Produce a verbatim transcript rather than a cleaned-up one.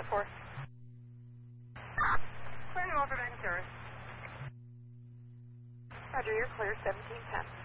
Unit four. Clearing over to service. Roger, you're clear, seventeen ten.